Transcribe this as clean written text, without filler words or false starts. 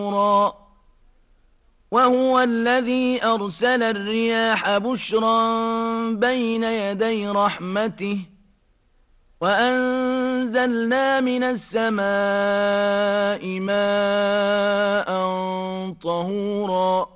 وهو الذي أرسل الرياح بشرا بين يدي رحمته وأنزلنا من السماء ماء طهورا